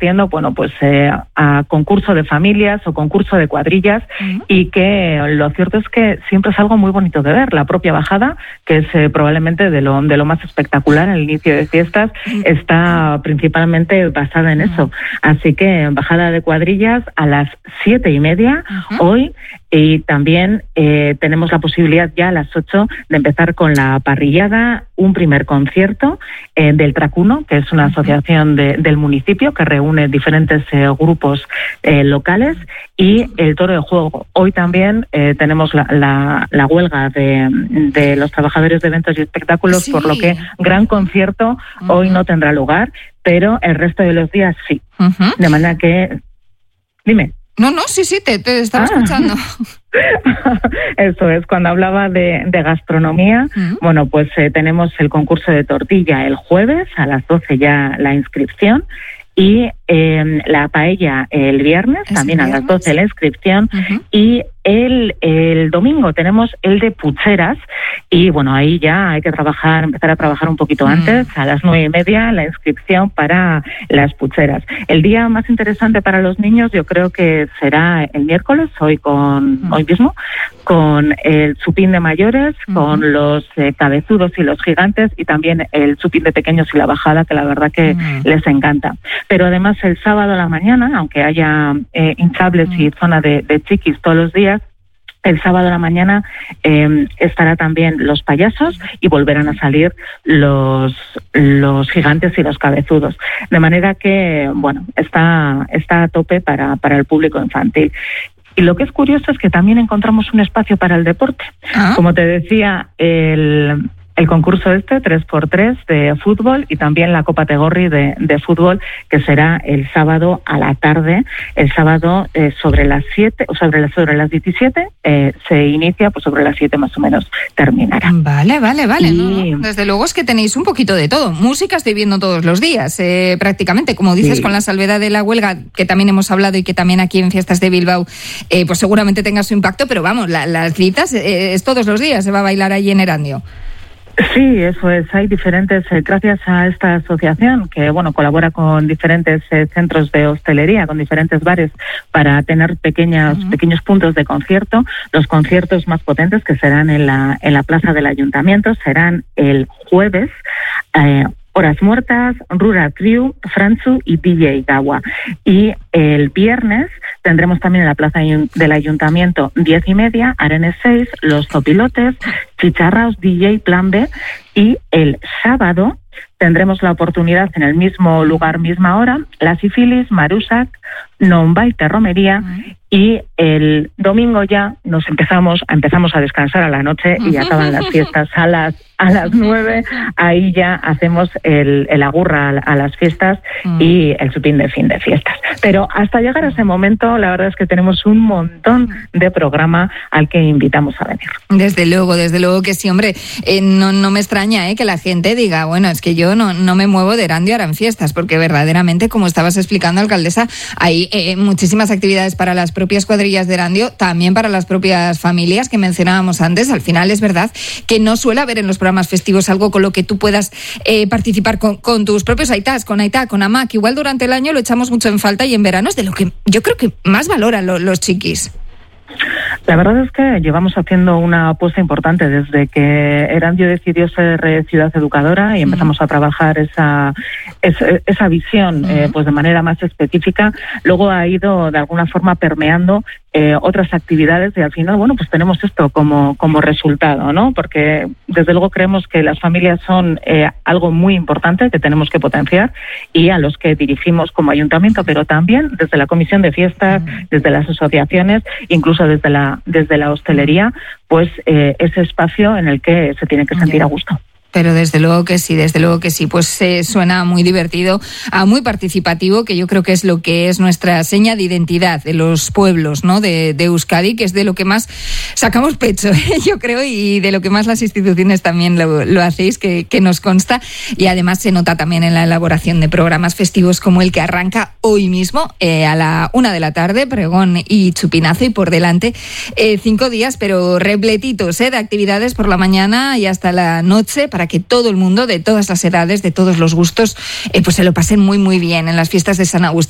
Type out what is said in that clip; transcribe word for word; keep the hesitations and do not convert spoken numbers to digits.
convirtiendo, bueno, pues eh, a concurso de familias o concurso de cuadrillas, uh-huh. y que lo cierto es que siempre es algo muy bonito de ver. La propia bajada, que es eh, probablemente de lo, de lo más espectacular en el inicio de fiestas, uh-huh. está principalmente basada en uh-huh. eso. Así que bajada de cuadrillas a las siete y media uh-huh. hoy. Y también eh, tenemos la posibilidad ya a las ocho de empezar con la parrillada, un primer concierto eh, del Tracuno, que es una asociación de, del municipio que reúne diferentes eh, grupos eh, locales, y el toro de juego. Hoy también eh, tenemos la, la, la huelga de, de los trabajadores de eventos y espectáculos, sí. por lo que gran concierto uh-huh. hoy no tendrá lugar, pero el resto de los días sí. Uh-huh. De manera que... Dime. No, no, sí, sí, te, te estaba ah. escuchando. Eso es, cuando hablaba de, de gastronomía, uh-huh. bueno, pues eh, tenemos el concurso de tortilla el jueves, a las doce ya la inscripción, y eh, la paella el viernes, también viernes? a las doce la inscripción, uh-huh. y el, el domingo tenemos el de pucheras, y bueno, ahí ya hay que trabajar, empezar a trabajar un poquito uh-huh. antes, a las nueve y media la inscripción para las pucheras. El día más interesante para los niños yo creo que será el miércoles, hoy con uh-huh. hoy mismo, con el chupín de mayores, uh-huh. con los eh, cabezudos y los gigantes, y también el chupín de pequeños y la bajada, que la verdad que uh-huh. les encanta. Pero además el sábado a la mañana, aunque haya eh, hinchables uh-huh. y zona de, de chiquis todos los días, el sábado a la mañana eh, estará también los payasos y volverán a salir los los gigantes y los cabezudos. De manera que, bueno, está, está a tope para, para el público infantil. Y lo que es curioso es que también encontramos un espacio para el deporte. ¿Ah? Como te decía, el... el concurso este, tres por tres de fútbol, y también la Copa Tegorri de, de fútbol, que será el sábado a la tarde, el sábado eh, sobre las siete, o sobre las, sobre las diecisiete, eh, se inicia, pues sobre las siete más o menos terminará. Vale, vale, vale. Y... No, desde luego es que tenéis un poquito de todo. Música estoy viendo todos los días, eh, prácticamente, como dices, sí. con la salvedad de la huelga, que también hemos hablado y que también aquí en Fiestas de Bilbao, eh, pues seguramente tenga su impacto, pero vamos, la, las citas eh, es todos los días, se va a bailar allí en Erandio. Sí, eso es. Hay diferentes, eh, gracias a esta asociación que, bueno, colabora con diferentes eh, centros de hostelería, con diferentes bares, para tener pequeñas, uh-huh. pequeños puntos de concierto. Los conciertos más potentes, que serán en la, en la plaza del ayuntamiento, serán el jueves, eh, Horas Muertas, Rural Crew, Franzu y D J Gawa. Y el viernes tendremos también en la plaza del ayuntamiento diez y media, Arenes seis, Los Zopilotes, Chicharraos, D J Plan B. Y el sábado tendremos la oportunidad en el mismo lugar, misma hora, La Sifilis, Marusak, Nombaite Romería, uh-huh. y el domingo ya nos empezamos, empezamos a descansar a la noche y acaban las fiestas a las a las nueve. Ahí ya hacemos el, el agurra a las fiestas uh-huh. y el chupín de fin de fiestas. Pero hasta llegar a ese momento, la verdad es que tenemos un montón de programa al que invitamos a venir. Desde luego, desde luego que sí, hombre. Eh, no, no me extraña eh, que la gente diga, bueno, es que yo no, no me muevo de Erandio a Aranfiestas, porque verdaderamente, como estabas explicando, alcaldesa, hay eh, muchísimas actividades para las propias cuadrillas de Erandio, también para las propias familias que mencionábamos antes. Al final es verdad que no suele haber en los programas festivos algo con lo que tú puedas eh, participar con, con tus propios aitas, con Aitá, con Amá, que igual durante el año lo echamos mucho en falta, y en verano es de lo que yo creo que más valoran lo, los chiquis. La verdad es que llevamos haciendo una apuesta importante desde que Erandio decidió ser ciudad educadora y empezamos uh-huh. a trabajar esa esa, esa visión uh-huh. eh, pues de manera más específica. Luego ha ido de alguna forma permeando eh, otras actividades, y al final, bueno, pues tenemos esto como como resultado, ¿no? Porque desde luego creemos que las familias son eh, algo muy importante que tenemos que potenciar, y a los que dirigimos como ayuntamiento, pero también desde la comisión de fiestas, uh-huh. desde las asociaciones, incluso desde la desde la hostelería, pues eh, ese espacio en el que se tiene que sentir yeah. a gusto. Pero desde luego que sí, desde luego que sí, pues eh, suena muy divertido, a muy participativo, que yo creo que es lo que es nuestra seña de identidad de los pueblos, ¿no? De, de Euskadi, que es de lo que más sacamos pecho, ¿eh? Yo creo, y de lo que más las instituciones también lo, lo hacéis, que, que nos consta, y además se nota también en la elaboración de programas festivos como el que arranca hoy mismo eh, a la una de la tarde, pregón y chupinazo, y por delante eh, cinco días, pero repletitos eh, de actividades por la mañana y hasta la noche, para para que todo el mundo, de todas las edades, de todos los gustos, eh, pues se lo pasen muy muy bien en las fiestas de San Agustín.